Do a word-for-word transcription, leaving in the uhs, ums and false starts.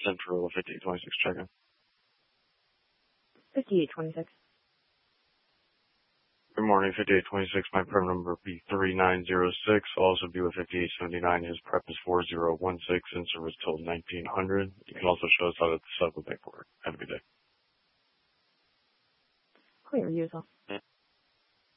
Central fifty-eight twenty-six check-in. fifty-eight twenty-six. Good morning, fifty-eight twenty-six. My prep number will be three nine zero six. I'll also be with fifty-eight seventy-nine. His prep is four zero one six and service till nineteen hundred. You can also show us how to set up the paperwork. Have a good day. Clear, use all.